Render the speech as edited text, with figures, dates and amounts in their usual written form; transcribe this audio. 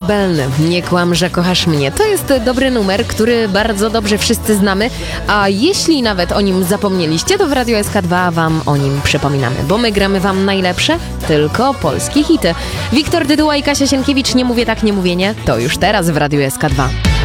Belny, nie kłam, że kochasz mnie. To jest dobry numer, który bardzo dobrze wszyscy znamy, a jeśli nawet o nim zapomnieliście, to w Radio SK2 wam o nim przypominamy, bo my gramy wam najlepsze, tylko polskie hity. Wiktor Dyduła i Kasia Sienkiewicz, nie mówię tak, nie mówię nie, to już teraz w Radio SK2.